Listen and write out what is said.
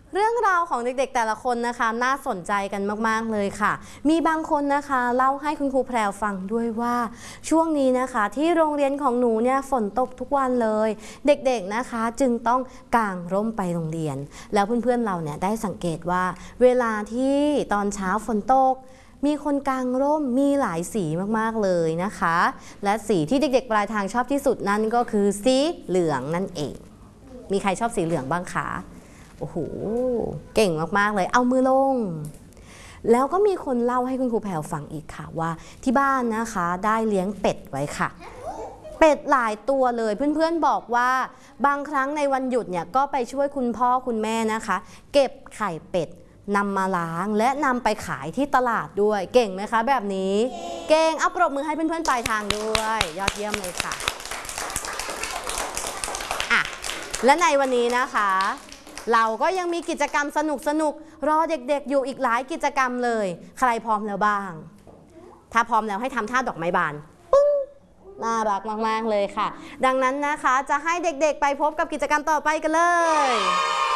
เรื่องราวของเด็กๆแต่ละคนนะคะน่าสนใจกันมากๆเลยค่ะมีบางคนนะคะเล่าให้คุณครูแพรวฟังด้วยว่าช่วงนี้นะคะที่โรงเรียนของหนูเนี่ยฝนตกทุกวันเลยเด็กๆนะคะจึงต้องกางร่มไปโรงเรียนแล้วเพื่อนๆเราเนี่ยได้สังเกตว่าเวลาที่ตอนเช้าฝนตกมีคนกางร่มมีหลายสีมากๆเลยนะคะและสีที่เด็กๆปลายทางชอบที่สุดนั่นก็คือสีเหลืองนั่นเองมีใครชอบสีเหลืองบ้างคะโอ้โหเก่งมากๆเลยเอามือลงแล้วก็มีคนเล่าให้คุณครูแพรวฟังอีกค่ะว่าที่บ้านนะคะได้เลี้ยงเป็ดไว้ค่ะเป็ดหลายตัวเลยเพื่อนๆบอกว่าบางครั้งในวันหยุดเนี่ยก็ไปช่วยคุณพ่อคุณแม่นะคะเก็บไข่เป็ดนำมาล้างและนำไปขายที่ตลาดด้วยเก่งไหมคะแบบนี้เก่งเอาปรบมือให้เพื่อนๆปลายทางด้วยยอดเยี่ยมเลยค่ะและในวันนี้นะคะเราก็ยังมีกิจกรรมสนุกๆรอเด็กๆอยู่อีกหลายกิจกรรมเลยใครพร้อมแล้วบ้างถ้าพร้อมแล้วให้ทำท่าดอกไม้บานปึ้งน่ารักมากๆเลยค่ะดังนั้นนะคะจะให้เด็กๆไปพบกับกิจกรรมต่อไปกันเลย